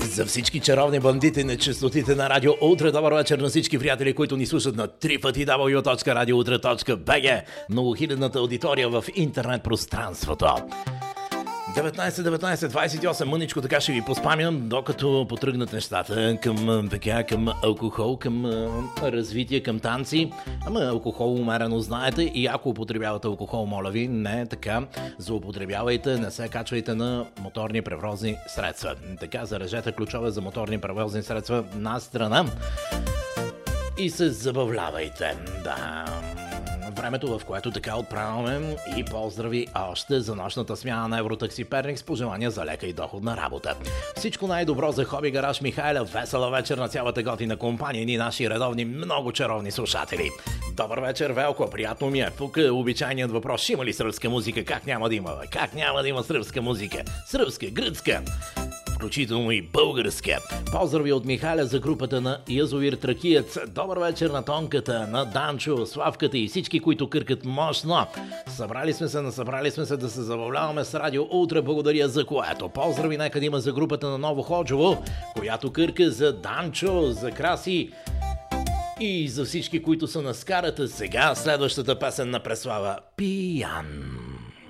За всички чаровни бандити на честотите на Радио Утре, добър вечер на всички приятели, които ни слушат на www.radioutre.bg, многохилядната аудитория в интернет пространството. 19-28, мъничко така ще ви поспамям, докато потръгнат нещата към алкохол, към развитие, към танци. Ама алкохол умерено знаете и ако употребявате алкохол, моля ви, не така, злоупотребявайте, не се качвайте на моторни превозни средства. Така, зарежете ключове за моторни превозни средства на страна и се забавлявайте. Да... Времето, в което така отправяме и поздрави още за нощната смяна на Евротакси Перник с пожелания за лека и доходна работа. Всичко най-добро за Хоби Гараж Михайла, весела вечер на цялата готина компания и наши редовни много чаровни слушатели. Добър вечер, Велко, приятно ми е. Тук е обичайният въпрос, има ли сръбска музика? Как няма да има? Как няма да има сръбска музика? Сръбска, гръцка, включително и българска. Поздрави от Михаля за групата на Язовир Тракиец. Добър вечер на Тонката, на Данчо, Славката и всички, които къркат мощно. Събрали сме се да се забавляваме с Радио Утре. Благодаря за което. Поздрави нека да има за групата на Ново Ходжово, която кърка, за Данчо, за Краси и за всички, които са на скарата. Сега следващата песен на Преслава. Пиян.